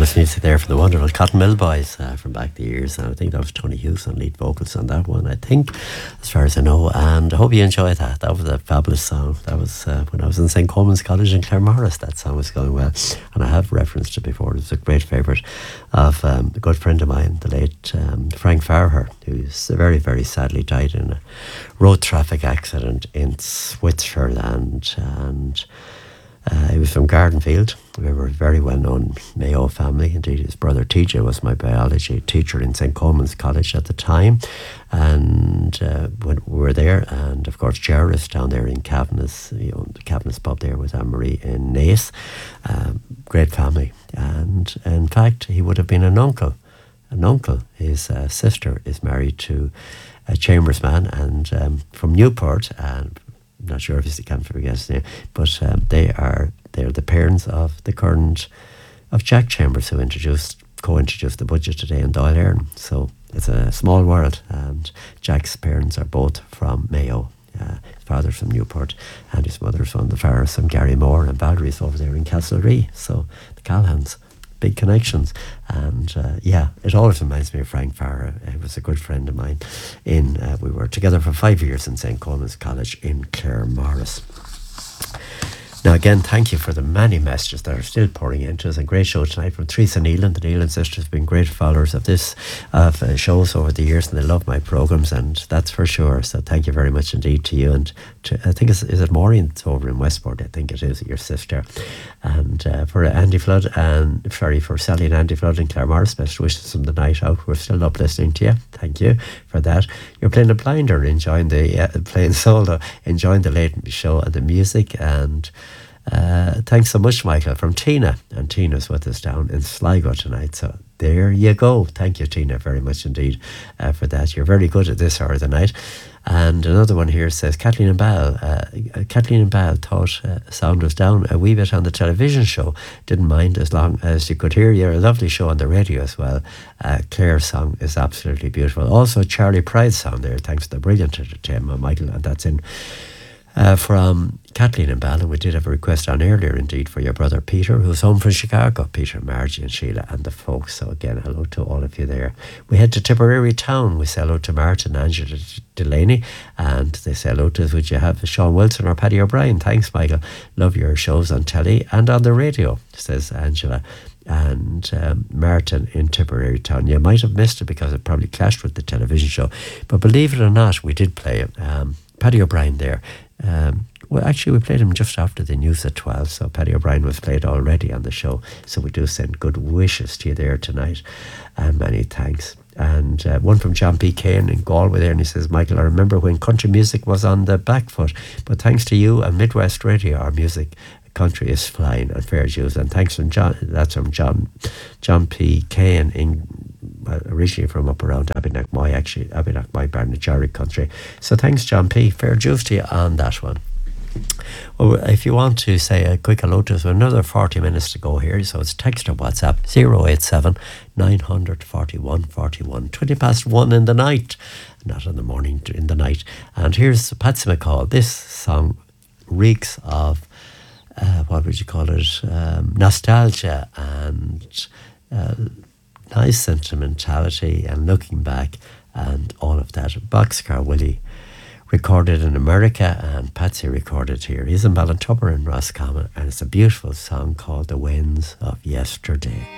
Marvelous music there from the wonderful Cotton Mill Boys from back the years. And I think that was Tony Hughes on lead vocals on that one, I think, as far as I know. And I hope you enjoyed that. That was a fabulous song. That was when I was in St. Coleman's College in Claremorris. That song was going well. And I have referenced it before. It was a great favourite of a good friend of mine, the late Frank Farher, who's very, very sadly died in a road traffic accident in Switzerland. And he was from Gardenfield. We were a very well-known Mayo family. Indeed, his brother TJ was my biology teacher in St. Coleman's College at the time. And when we were there, and of course Jerris down there in Cavanaugh's, the Cavanaugh's pub there with Anne-Marie in Naas. Great family. And in fact, he would have been an uncle. An uncle. His sister is married to a chambersman and from Newport, and I'm not sure if it's the can't forget his name, but they're the parents of the current of Jack Chambers, who co-introduced the budget today in Dáil Éireann. So it's a small world, and Jack's parents are both from Mayo. His father's from Newport, and his mother's from the Farras, from Gary Moore and Valerie's over there in Castlereagh. So the Calhans, big connections. And it always reminds me of Frank Farrer. He was a good friend of mine. We were together for 5 years in St. Coleman's College in Claremorris. Now again, thank you for the many messages that are still pouring into us. A great show tonight from Teresa Neelan. The Neelan sisters have been great followers of this shows over the years, and they love my programmes, and that's for sure. So thank you very much indeed to you, and I think is it Maureen over in Westport? I think it is, your sister. And for Andy Flood, and for Sally and Andy Flood in Claremorris, best wishes from the night out. We're still up listening to you. Thank you for that. You're playing the blinder, enjoying the playing solo, enjoying the late show and the music. And thanks so much, Michael, from Tina. And Tina's with us down in Sligo tonight. So there you go. Thank you, Tina, very much indeed for that. You're very good at this hour of the night. And another one here says, Kathleen and Ball thought sound was down a wee bit on the television show. Didn't mind as long as you could hear. You're a lovely show on the radio as well. Claire's song is absolutely beautiful. Also, Charlie Pride's song there, thanks to the brilliant entertainment, Michael. And that's in from Kathleen and Ball. And we did have a request on earlier indeed for your brother Peter, who's home from Chicago. Peter, Margie and Sheila and the folks. So again, hello to all of you there. We head to Tipperary town. We say hello to Martin and Angela Delaney, and they say hello to us. Would you have Sean Wilson or Paddy O'Brien? Thanks, Michael. Love your shows on telly and on the radio, says Angela. And Martin in Tipperary town. You might have missed it because it probably clashed with the television show, but believe it or not, we did play Paddy O'Brien there. Well, actually, we played him just after the news at 12, so Paddy O'Brien was played already on the show. So we do send good wishes to you there tonight, and many thanks. And one from John P. Kane in Galway there, and he says, Michael, I remember when country music was on the back foot, but thanks to you and Midwest Radio, our music country is flying and fair dues. And thanks from John, that's from John P. Kane originally from up around Abenakmoy, actually Abenakmoy, Barnajarry country. So thanks, John P. Fair dues to you on that one. Well, if you want to say a quick hello to us, another 40 minutes to go here, so it's text or WhatsApp 087 900 41 41, 20 past 1 in the night, not in the morning, in the night. And here's Patsy McCall. This song reeks of what would you call it, nostalgia and nice sentimentality and looking back and all of that. Boxcar Willie recorded in America and Patsy recorded here. He's in Ballintubber in Roscommon, and it's a beautiful song called The Winds of Yesterday.